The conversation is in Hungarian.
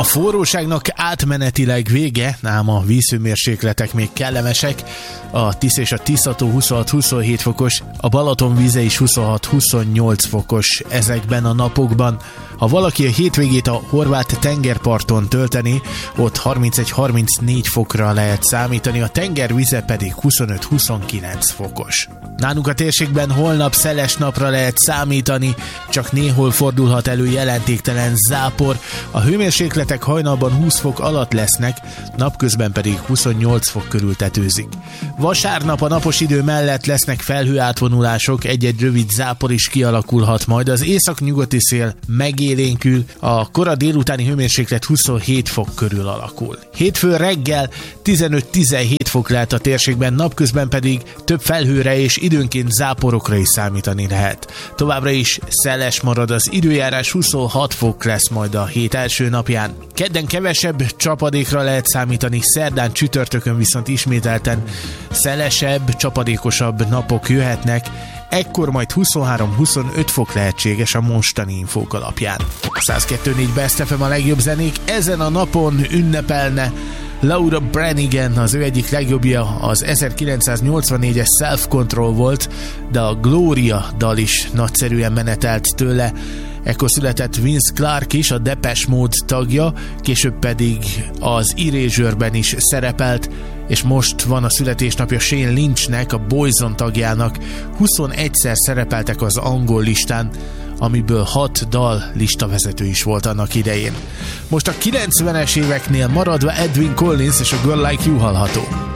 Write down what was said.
A forróságnak átmenetileg vége, ám a vízhőmérsékletek még kellemesek. A Tisz és a Tiszató 26-27 fokos, a Balaton víze is 26-28 fokos ezekben a napokban. Ha valaki a hétvégét a horvát tengerparton tölteni, ott 31-34 fokra lehet számítani, a tengervize pedig 25-29 fokos. Nálunk a térségben holnap szeles napra lehet számítani, csak néhol fordulhat elő jelentéktelen zápor, a hőmérsékletek hajnalban 20 fok alatt lesznek, napközben pedig 28 fok körül tetőzik. Vasárnap a napos idő mellett lesznek felhőátvonulások, egy-egy rövid zápor is kialakulhat, majd az északnyugati szél megélénkül, a kora délutáni hőmérséklet 27 fok körül alakul. Hétfő reggel 15-17 fok lehet a térségben, napközben pedig több felhőre és időnként záporokra is számítani lehet. Továbbra is szeles marad az időjárás, 26 fok lesz majd a hét első napján. Kedden kevesebb csapadékra lehet számítani, szerdán, csütörtökön viszont ismételten szelesebb, csapadékosabb napok jöhetnek, ekkor majd 23-25 fok lehetséges a mostani infók alapján. 102.4 Best FM a legjobb zenék, ezen a napon ünnepelne Laura Branigan, az ő egyik legjobbja az 1984-es Self Control volt, de a Gloria dal is nagyszerűen menetelt tőle. Ekkor született Vince Clarke is, a Depeche Mode tagja, később pedig az Erasure-ben is szerepelt, és most van a születésnapja Shane Lynchnek, a Boyzone tagjának. 21-szer szerepeltek az angol listán, amiből 6 dal listavezető is volt annak idején. Most a 90-es éveknél maradva Edwyn Collins és a Girl Like You hallható.